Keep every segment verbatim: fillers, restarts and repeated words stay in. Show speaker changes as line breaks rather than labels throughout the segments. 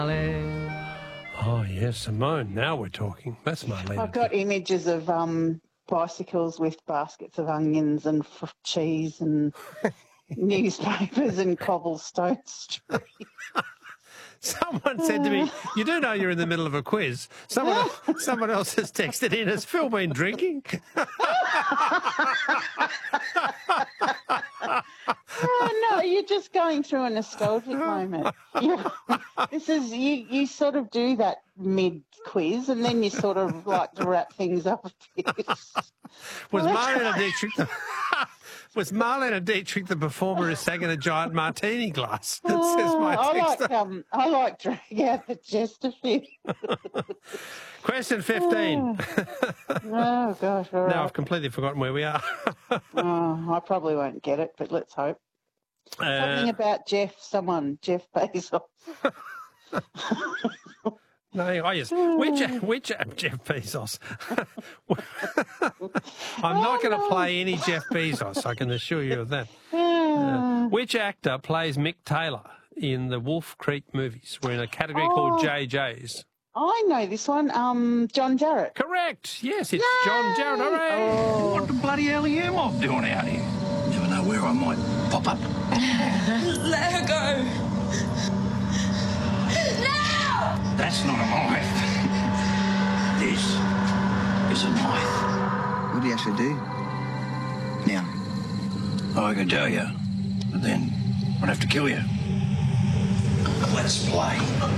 Oh, yes, Simone, now we're talking. That's Marlene.
I've got images of um, bicycles with baskets of onions and f- cheese and newspapers and cobblestone street.
Someone said to me, you do know you're in the middle of a quiz. Someone else, someone else has texted in, has Phil been drinking?
Oh, no, you're just going through a nostalgic moment. You, this is you. You sort of do that mid-quiz, and then you sort of like to wrap things up a bit.
Was Marlene Dietrich the, was Marlene Dietrich the performer who sang in a giant martini glass? That
Oh,
says my
I
text.
like um, I like drag out the Chesterfield.
Question fifteen.
Oh gosh! All right.
Now I've completely forgotten where we are.
Oh, I probably won't get it, but let's hope. Something
Uh,
about Jeff, someone, Jeff Bezos.
no, oh yes. Which which Jeff Bezos? I'm not going to play any Jeff Bezos. I can assure you of that. Uh, which actor plays Mick Taylor in the Wolf Creek movies? We're in a category
Oh.
called J J's.
I know this one. Um, John Jarrett.
Correct. Yes, it's John Jarrett. Hooray!
Oh.
What the bloody hell are you mob doing out here? Never know where I might pop up.
Let her go. No!
That's not a knife. This is a knife.
What do you actually do? Now,
I can tell you, but then I'd have to kill you. Let's play.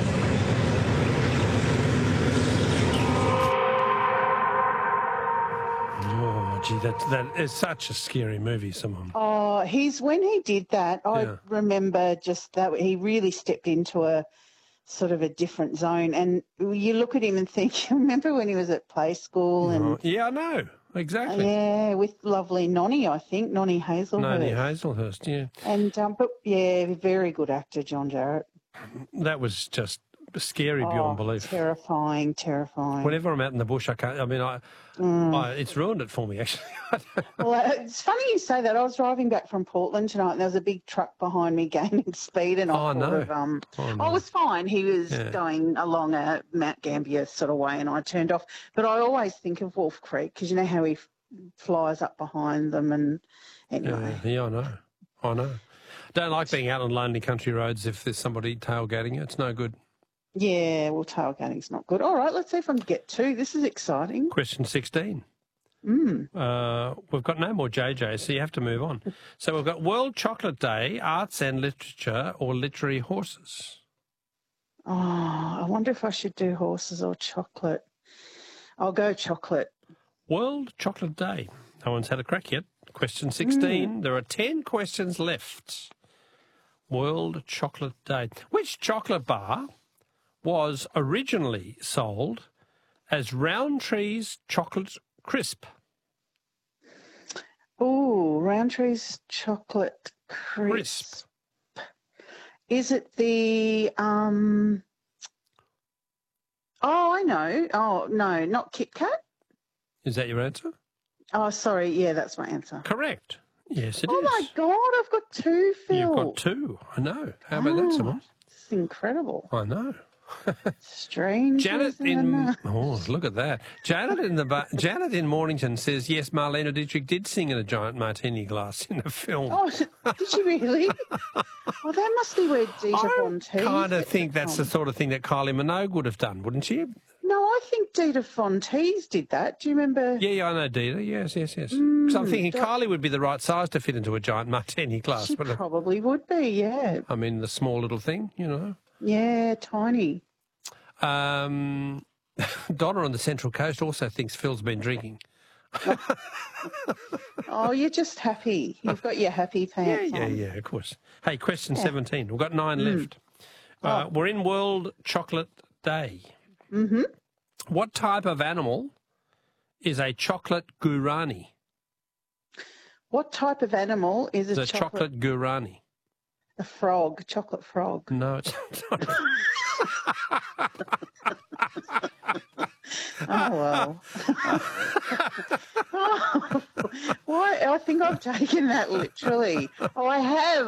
Oh, gee, that that is such a scary movie, Simone.
Oh, he's when he did that. I
Yeah.
remember just that he really stepped into a sort of a different zone. And you look at him and think, you remember when he was at play school and
Oh, yeah, I know exactly.
yeah, with lovely Nonnie, I think Nonnie Hazelhurst.
Noni Hazelhurst, yeah.
And um, but yeah, very good actor, John Jarrett.
That was just scary beyond
Oh,
belief.
terrifying, terrifying.
Whenever I'm out in the bush, I can't. I mean, I,
Mm.
I it's ruined it for me actually.
Well, uh, it's funny you say that. I was driving back from Portland tonight, and there was a big truck behind me gaining speed, and I
Oh,
thought
no.
of um,
Oh, no.
I was fine. He was
Yeah.
going along a Mount Gambier sort of way, and I turned off. But I always think of Wolf Creek because you know how he f- flies up behind them, and anyway.
yeah, yeah, I know. I know. Don't like being out on lonely country roads if there's somebody tailgating you. It's no good.
Yeah, well, tailgating's not good. All right, let's see if I can get two. This is exciting.
Question sixteen.
Mm.
Uh, we've got no more J J, so you have to move on. So we've got World Chocolate Day, Arts and Literature, or Literary Horses.
Oh, I wonder if I should do horses or chocolate. I'll go chocolate.
World Chocolate Day. No one's had a crack yet. Question sixteen. There are ten questions left. World Chocolate Day. Which chocolate bar was originally sold as Roundtree's Chocolate Crisp?
Oh, Roundtree's chocolate crisp.
Crisp.
Is it the um? Oh, I know. Oh no, not Kit Kat.
Is that your answer?
Oh, sorry. Yeah, that's my answer.
Correct. Yes, it is.
Oh my God, I've got two, Phil.
You've got two. I know. How about that, Simon?
It's incredible.
I know.
Strange.
Janet
isn't
in
it?
oh look at that. Janet in the ba- Janet in Mornington says yes. Marlene Dietrich did sing in a giant martini glass in the film.
Oh, did she really? Well, that must be where Dita Von
I
Teese
kind of
gets
think
it
that's
from.
the sort of thing that Kylie Minogue would have done, wouldn't she?
No, I think Dita Von Teese did that. Do you remember?
Yeah, yeah, I know, Dita. Yes, yes, yes. Because I'm thinking
that-
Kylie would be the right size to fit into a giant martini glass.
She
But uh,
probably would be. Yeah.
I mean, the small little thing, you know.
Yeah, tiny.
Um, Donna on the Central Coast also thinks Phil's been drinking.
Oh, you're just happy. You've got your happy
Yeah,
pants
yeah,
on.
yeah, of course. Hey, question seventeen. We've got nine
Mm.
left. Uh,
Oh.
We're in World Chocolate Day.
Mm-hmm.
What type of animal is a chocolate gurani?
What type of animal is a
The
chocolate?
chocolate gurani.
A frog, chocolate frog.
No, it's not.
Oh, well. Why? I think I've taken that literally. Oh, I have.